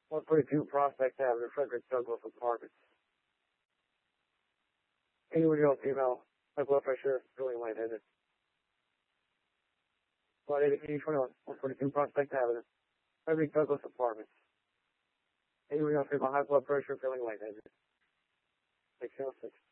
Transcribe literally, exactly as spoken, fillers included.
one forty-two Prospect Avenue, Frederick Douglass Apartments. Anyone else, female, high blood pressure, feeling lightheaded. Slide eighty twenty-one, one forty-two Prospect Avenue, Frederick Douglass Apartments. Anyone else, female, high blood pressure, feeling lightheaded. six oh six.